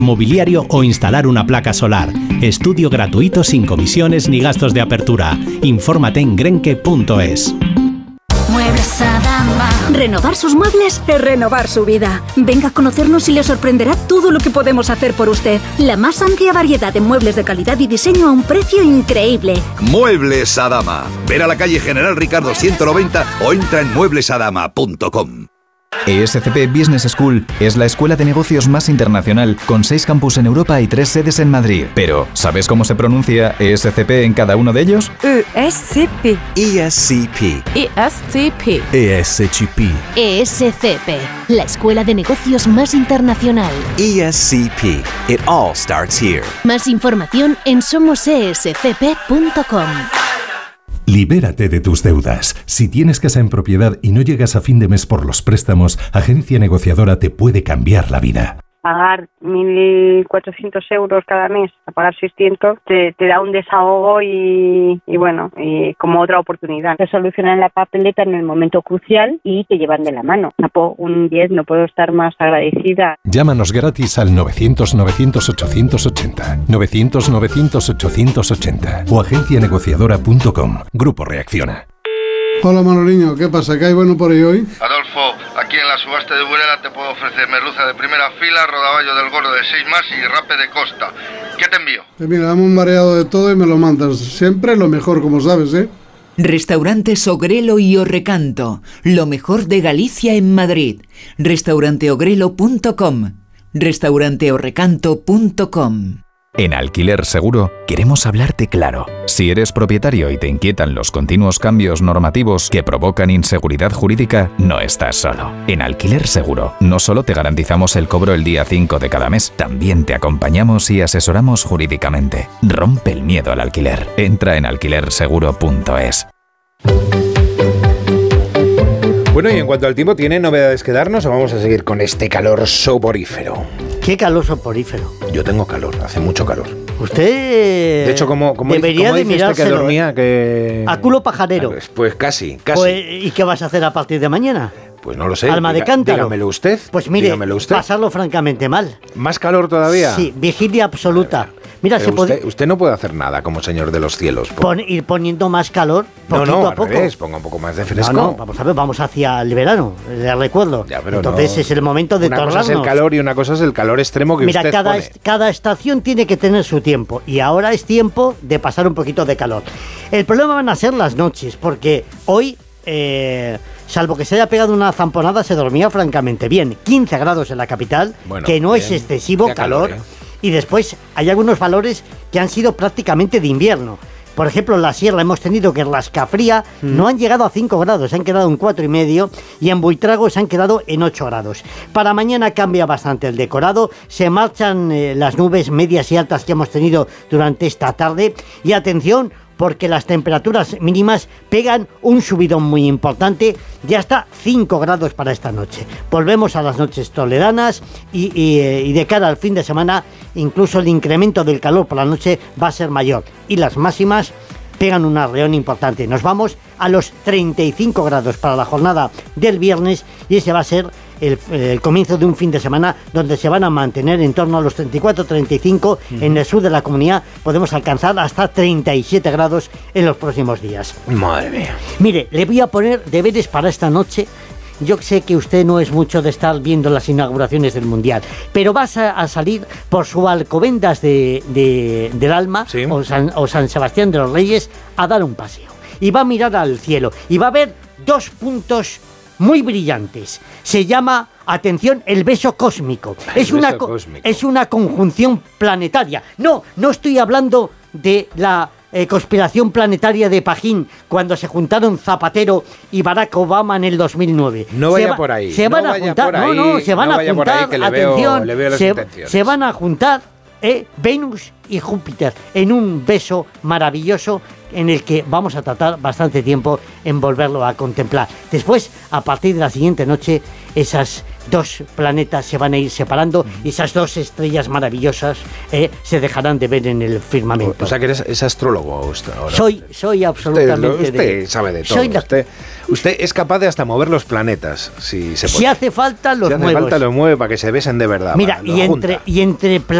mobiliario o instalar una placa solar. Estudio gratuito sin comisiones ni gastos de apertura. Infórmate en grenke.es. Muebles Adama. Renovar sus muebles es renovar su vida. Venga a conocernos y le sorprenderá todo lo que podemos hacer por usted. La más amplia variedad de muebles de calidad y diseño a un precio increíble. Muebles Adama. Ven a la calle General Ricardo 190 o entra en mueblesadama.com. ESCP Business School es la escuela de negocios más internacional, con 6 campus en Europa y 3 sedes en Madrid. Pero, ¿sabes cómo se pronuncia ESCP en cada uno de ellos? ESCP. ESCP. ESCP. ESCP. ESCP, la escuela de negocios más internacional. ESCP. It all starts here. Más información en somosescp.com. Libérate de tus deudas. Si tienes casa en propiedad y no llegas a fin de mes por los préstamos, Agencia Negociadora te puede cambiar la vida. Pagar 1.400 euros cada mes, a pagar 600, te da un desahogo y bueno, y como otra oportunidad. Te solucionan la papeleta en el momento crucial y te llevan de la mano. Un 10, no puedo estar más agradecida. Llámanos gratis al 900-900-880, 900-900-880 o agencianegociadora.com. Grupo Reacciona. Hola Manoliño, ¿qué pasa? ¿Qué hay bueno por ahí hoy? Adolfo, aquí en la subasta de Burela te puedo ofrecer merluza de primera fila, rodaballo del gordo de 6 más y rape de costa. ¿Qué te envío? Mira, dame un mareado de todo y me lo mandas. Siempre lo mejor, como sabes, ¿eh? Restaurantes Ogrelo y Orrecanto, lo mejor de Galicia en Madrid. Restauranteogrelo.com, restauranteorrecanto.com. En Alquiler Seguro queremos hablarte claro. Si eres propietario y te inquietan los continuos cambios normativos que provocan inseguridad jurídica, no estás solo. En Alquiler Seguro no solo te garantizamos el cobro el día 5 de cada mes, también te acompañamos y asesoramos jurídicamente. Rompe el miedo al alquiler. Entra en alquilerseguro.es. Bueno, y en cuanto al tiempo, ¿tiene novedades que darnos o vamos a seguir con este calor soporífero? ¿Qué calor soporífero? Yo tengo calor, hace mucho calor. Usted de hecho, como debería de mirárselo, que dormía, que... a culo pajarero. Pues casi. Pues, ¿y qué vas a hacer a partir de mañana? Pues no lo sé. Alma de cántaro. Dígamelo usted. Pues mire, dígamelo usted. pasarlo francamente mal. ¿Más calor todavía? Sí, vigilia absoluta. Mira, usted no puede hacer nada como señor de los cielos. Ir poniendo más calor poquito a poco. Revés, ponga un poco más de fresco. No, vamos a ver, vamos hacia el verano, le recuerdo. Ya, pero entonces es el momento de tornarnos. Una cosa es el calor y una cosa es el calor extremo que usted pone. Cada estación tiene que tener su tiempo y ahora es tiempo de pasar un poquito de calor. El problema van a ser las noches, porque hoy... salvo que se haya pegado una zamponada, se dormía francamente bien. 15 grados en la capital, bueno, que no bien, es excesivo calor. Y después hay algunos valores que han sido prácticamente de invierno. Por ejemplo, en la sierra hemos tenido que en Rascafría no han llegado a 5 grados, se han quedado en 4,5 y en Buitrago se han quedado en 8 grados. Para mañana cambia bastante el decorado, se marchan las nubes medias y altas que hemos tenido durante esta tarde y atención, porque las temperaturas mínimas pegan un subidón muy importante de hasta 5 grados para esta noche. Volvemos a las noches toleranas y de cara al fin de semana incluso el incremento del calor por la noche va a ser mayor y las máximas pegan un arreón importante. Nos vamos a los 35 grados para la jornada del viernes y ese va a ser el comienzo de un fin de semana donde se van a mantener en torno a los 34-35. En el sur de la comunidad podemos alcanzar hasta 37 grados en los próximos días. Madre mía. Mire, le voy a poner deberes para esta noche. Yo sé que usted no es mucho de estar viendo las inauguraciones del Mundial, pero vas a salir por su Alcobendas del Alma, ¿sí? o San Sebastián de los Reyes a dar un paseo. Y va a mirar al cielo y va a ver 2 puntos muy brillantes. Se llama, atención, el beso cósmico. Es una conjunción planetaria. No estoy hablando de la conspiración planetaria de Pajín cuando se juntaron Zapatero y Barack Obama en el 2009. No vaya por ahí. Se van a juntar, se van a juntar, atención, se van a juntar Venus y Júpiter en un beso maravilloso en el que vamos a tratar bastante tiempo en volverlo a contemplar. Después, a partir de la siguiente noche, esas 2 planetas se van a ir separando y esas 2 estrellas maravillosas se dejarán de ver en el firmamento. O sea que es astrólogo usted ahora. Soy absolutamente... Usted sabe de todo. Usted es capaz de hasta mover los planetas, si se puede. Si hace falta, los mueve. Si hace falta, los mueve para que se besen de verdad. Mira, y entre